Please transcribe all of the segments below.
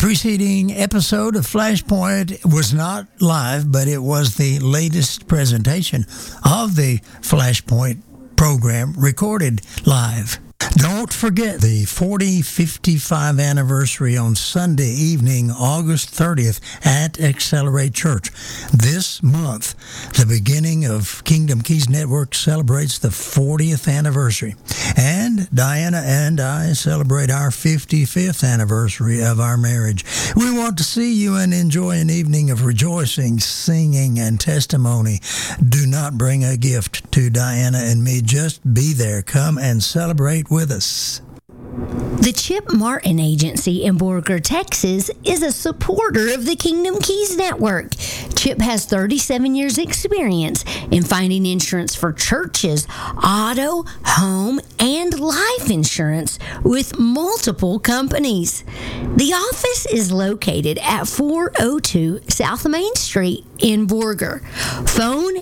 preceding episode of Flashpoint was not live, but it was the latest presentation of the Flashpoint program recorded live. Don't forget the 40-55 anniversary on Sunday evening, August 30th at Accelerate Church. This month, the beginning of Kingdom Keys Network celebrates the 40th anniversary. And Diana and I celebrate our 55th anniversary of our marriage. We want to see you and enjoy an evening of rejoicing, singing, and testimony. Do not bring a gift to Diana and me. Just be there. Come and celebrate with us. The Chip Martin Agency in Borger, Texas is a supporter of the Kingdom Keys Network. Chip has 37 years experience in finding insurance for churches, auto, home, and life insurance with multiple companies. The office is located at 402 South Main Street in Borger. Phone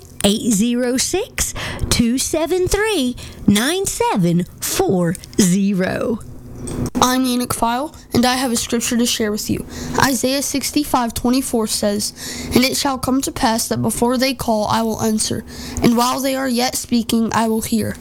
806-273-9740. I'm Enoch File, and I have a scripture to share with you. Isaiah 65:24 says, "And it shall come to pass that before they call, I will answer, and while they are yet speaking, I will hear."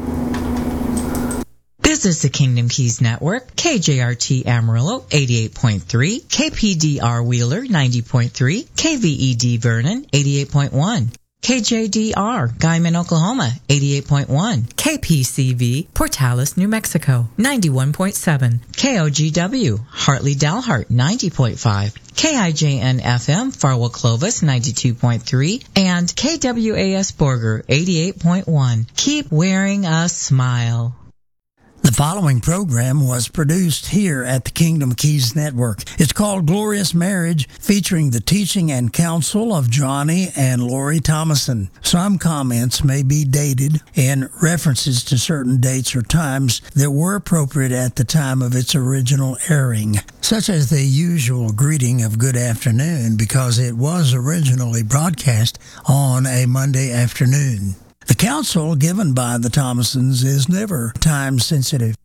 This is the Kingdom Keys Network, KJRT Amarillo 88.3, KPDR Wheeler 90.3, KVED Vernon 88.1. KJDR, Guyman, Oklahoma, 88.1. KPCV, Portales, New Mexico, 91.7. KOGW, Hartley, Dalhart, 90.5. KIJN-FM, Farwell, Clovis, 92.3. And KWAS Borger, 88.1. Keep wearing a smile. The following program was produced here at the Kingdom Keys Network. It's called Glorious Marriage, featuring the teaching and counsel of Johnny and Lori Thomason. Some comments may be dated in references to certain dates or times that were appropriate at the time of its original airing, such as the usual greeting of good afternoon, because it was originally broadcast on a Monday afternoon. The counsel given by the Thomasons is never time sensitive.